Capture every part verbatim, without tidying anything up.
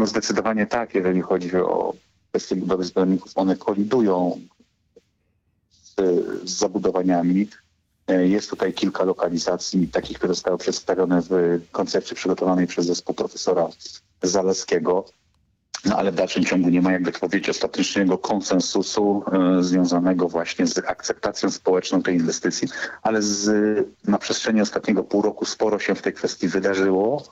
No zdecydowanie tak, jeżeli chodzi o kwestie budowy zbiorników, one kolidują z, z zabudowaniami. Jest tutaj kilka lokalizacji takich, które zostały przedstawione w koncepcji przygotowanej przez zespół profesora Zaleskiego. No ale w dalszym ciągu nie ma, jakby to powiedzieć, ostatecznego konsensusu e, związanego właśnie z akceptacją społeczną tej inwestycji. Ale z, na przestrzeni ostatniego pół roku sporo się w tej kwestii wydarzyło.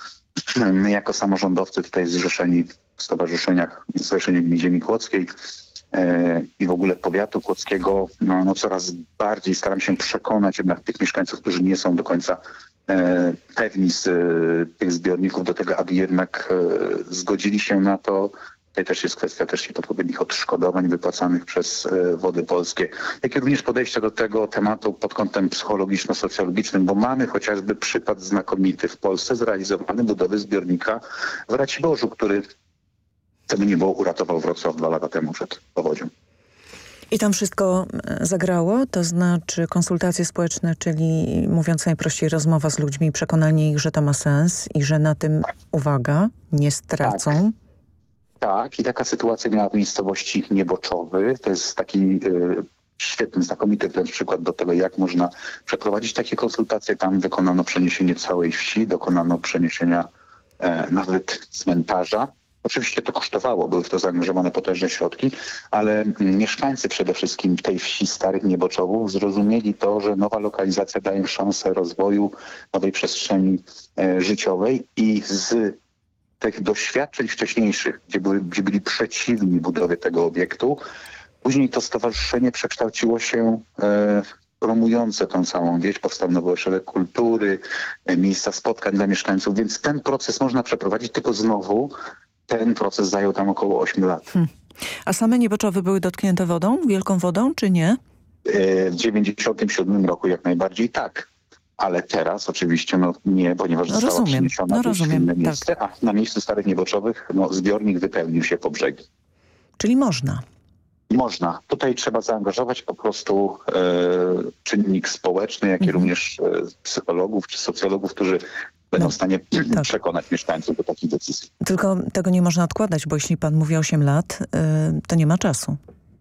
My jako samorządowcy tutaj zrzeszeni w stowarzyszeniach, w Stowarzyszeniu Gminy Ziemi Kłodzkiej e, i w ogóle powiatu kłodzkiego, no, no coraz bardziej staram się przekonać jednak tych mieszkańców, którzy nie są do końca e, pewni z e, tych zbiorników do tego, aby jednak e, zgodzili się na to. Tutaj też jest kwestia też odpowiednich odszkodowań wypłacanych przez e, Wody Polskie, jak i również podejścia do tego tematu pod kątem psychologiczno-socjologicznym, bo mamy chociażby przykład znakomity w Polsce zrealizowany budowy zbiornika w Raciborzu, który, co by nie było, uratował Wrocław dwa lata temu przed powodzią. I tam wszystko zagrało, to znaczy konsultacje społeczne, czyli mówiąc najprościej rozmowa z ludźmi, przekonanie ich, że to ma sens i że na tym, uwaga, nie stracą. Tak. Tak, i taka sytuacja miała w miejscowości Nieboczowy. To jest taki y, świetny, znakomity wręcz przykład do tego, jak można przeprowadzić takie konsultacje. Tam wykonano przeniesienie całej wsi, dokonano przeniesienia e, nawet cmentarza. Oczywiście to kosztowało, były w to zaangażowane potężne środki, ale mieszkańcy przede wszystkim tej wsi Starych Nieboczowów zrozumieli to, że nowa lokalizacja daje szansę rozwoju nowej przestrzeni e, życiowej i z tych doświadczeń wcześniejszych, gdzie, były, gdzie byli przeciwni budowie tego obiektu, później to stowarzyszenie przekształciło się e, promujące tą całą wieś, powstał nowy ośrodek kultury, e, miejsca spotkań dla mieszkańców, więc ten proces można przeprowadzić, tylko znowu ten proces zajął tam około ośmiu lat. Hmm. A same Nieboczowy były dotknięte wodą, wielką wodą, czy nie? E, w dziewięćdziesiątym siódmym roku jak najbardziej tak. Ale teraz oczywiście no nie, ponieważ no została rozumiem. przeniesiona no w rozumiem, inne miejsce, tak. a na miejscu Starych Nieboczowych no, zbiornik wypełnił się po brzegi. Czyli można. Można. Tutaj trzeba zaangażować po prostu e, czynnik społeczny, jak i mhm. również e, psychologów czy socjologów, którzy będą no, w stanie tak. przekonać mieszkańców do takich decyzji. Tylko tego nie można odkładać, bo jeśli pan mówi osiem lat, y, to nie ma czasu.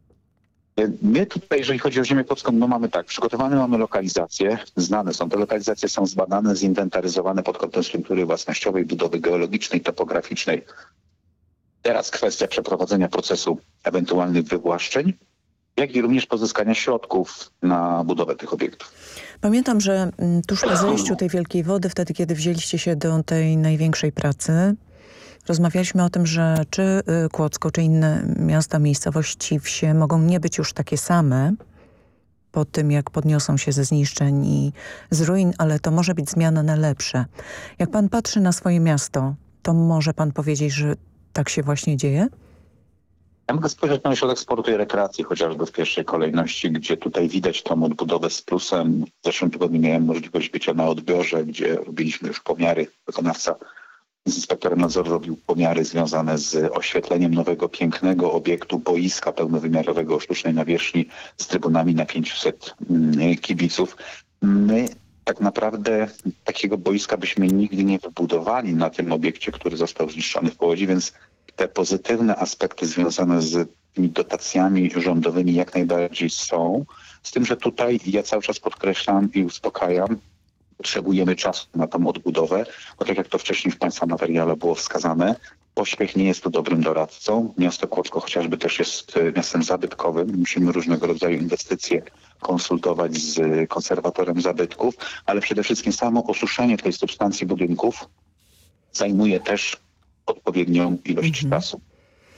My tutaj, jeżeli chodzi o ziemię kłodzką, no mamy tak, przygotowane mamy lokalizacje, znane są. Te lokalizacje są zbadane, zinwentaryzowane pod kątem struktury własnościowej, budowy geologicznej, topograficznej. Teraz kwestia przeprowadzenia procesu ewentualnych wywłaszczeń, jak i również pozyskania środków na budowę tych obiektów. Pamiętam, że tuż po zejściu tej wielkiej wody, wtedy kiedy wzięliście się do tej największej pracy, rozmawialiśmy o tym, że czy Kłodzko, czy inne miasta, miejscowości, wsie mogą nie być już takie same po tym, jak podniosą się ze zniszczeń i z ruin, ale to może być zmiana na lepsze. Jak pan patrzy na swoje miasto, to może pan powiedzieć, że tak się właśnie dzieje? Ja mogę spojrzeć na ośrodek sportu i rekreacji chociażby w pierwszej kolejności, gdzie tutaj widać tą odbudowę z plusem. W zeszłym tygodniu miałem możliwość bycia na odbiorze, gdzie robiliśmy już pomiary. Wykonawca z inspektorem nadzoru robił pomiary związane z oświetleniem nowego, pięknego obiektu, boiska pełnowymiarowego o sztucznej nawierzchni z trybunami na pięciuset kibiców. My tak naprawdę takiego boiska byśmy nigdy nie wybudowali na tym obiekcie, który został zniszczony w Łodzi, więc te pozytywne aspekty związane z tymi dotacjami rządowymi jak najbardziej są. Z tym, że tutaj ja cały czas podkreślam i uspokajam, potrzebujemy czasu na tą odbudowę, bo tak jak to wcześniej w Państwa materiale było wskazane, pośpiech nie jest tu dobrym doradcą. Miasto Kłodzko chociażby też jest miastem zabytkowym. Musimy różnego rodzaju inwestycje konsultować z konserwatorem zabytków, ale przede wszystkim samo osuszenie tej substancji budynków zajmuje też odpowiednią ilość mhm. czasu.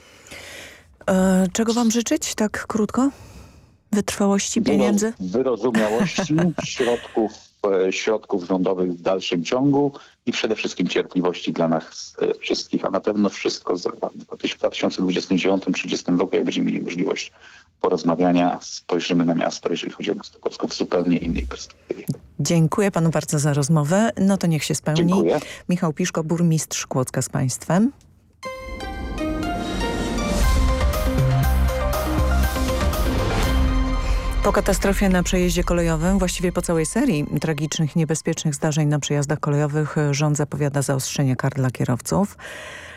E, czego wam życzyć tak krótko? Wytrwałości, pieniędzy? Wyrozumiałości, środków, środków rządowych w dalszym ciągu i przede wszystkim cierpliwości dla nas wszystkich, a na pewno wszystko za dwa tysiące dwudziestym dziewiątym do trzydziestego roku, jak będziemy mieli możliwość porozmawiania, spojrzymy na miasto, jeżeli chodzi o miasto Kłodzko w zupełnie innej perspektywie. Dziękuję panu bardzo za rozmowę. No to niech się spełni. Dziękuję. Michał Piszko, burmistrz Kłodzka z państwem. Po katastrofie na przejeździe kolejowym, właściwie po całej serii tragicznych, niebezpiecznych zdarzeń na przejazdach kolejowych, rząd zapowiada zaostrzenie kar dla kierowców.